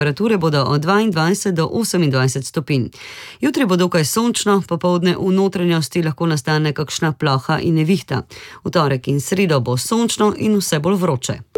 Temperature bodo od 22 do 28 stopinj. Jutri bo dokaj sončno, popoldne v notranjosti lahko nastane kakšna ploha in nevihta. V torek in sredo bo sončno in vse bolj vroče.